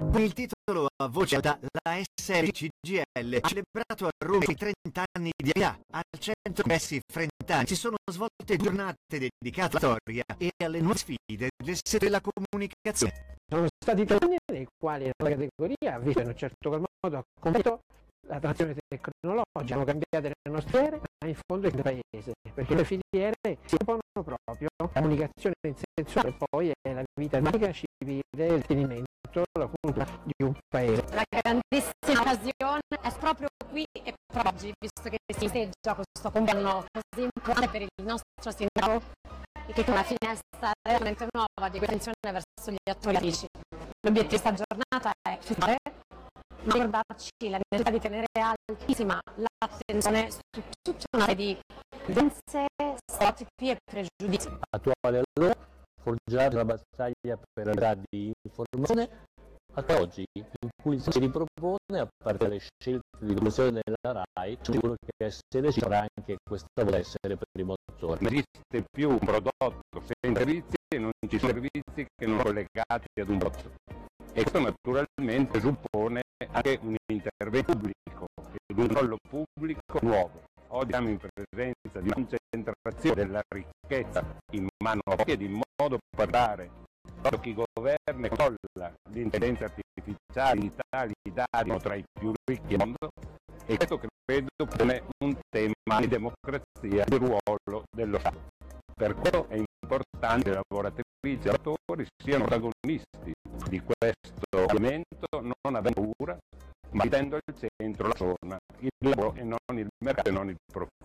Con il titolo a voce alta la SRCGL ha celebrato a Roma i 30 anni di AIA. Al centro Messi Frentani si sono svolte giornate dedicate alla storia e alle nuove sfide del settore della comunicazione. Sono stati 3 anni nei quali la categoria ha visto in un certo qual modo accompagnato la transizione tecnologica, hanno cambiato le nostre ere, ma in fondo è il paese, perché le filiere si occupano proprio della comunicazione in senso e poi è la vita economica, civile, il tenimento, la cultura di un paese. La grandissima occasione è proprio qui e proprio oggi, visto che si festeggia questo compleanno così importante per il nostro sindaco, che è una finestra veramente nuova di attenzione verso gli attori e attrici. L'obiettivo di questa giornata è festeggiare, ma ricordarci la necessità di tenere altissima l'attenzione su tutta una serie di tendenze, stereotipi e pregiudizi. Attuale allora, forgiare la battaglia per la verità di informazione, ad oggi, in cui si ripropone, a parte le scelte di produzione della RAI, sicuro che essere ci sarà anche questa volta essere per i motori. Non esiste più un prodotto senza servizi e non ci sono servizi che non sono collegati ad un prodotto. E questo naturalmente suppone anche un intervento pubblico ed un controllo pubblico nuovo. Oggi siamo in presenza di una concentrazione della ricchezza in mano a pochi ed in modo per dare proprio chi governa e controlla l'intelligenza artificiale in Italia, i dati sono tra i più ricchi del mondo e questo credo pone un tema di democrazia, di ruolo dello Stato. Per questo è importante che le lavoratrici e i lavoratori siano protagonisti di questo movimento, non avendo paura, ma mettendo al centro la persona, il lavoro e non il mercato e non il profitto.